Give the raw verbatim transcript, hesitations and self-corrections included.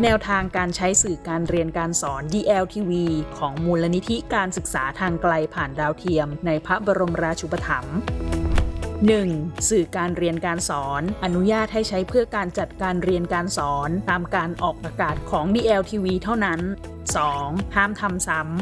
แนวทางการใช้สื่อการเรียนการสอน ดี แอล ที วี ของมูลนิธิการศึกษาทางไกลผ่านดาวเทียมในพระบรมราชูปถัมภ์ หนึ่ง. สื่อการเรียนการสอนอนุญาตให้ใช้เพื่อการจัดการเรียนการสอนตามการออกอากาศของ ดี แอล ที วี เท่านั้น สอง. ห้ามทำซ้ำ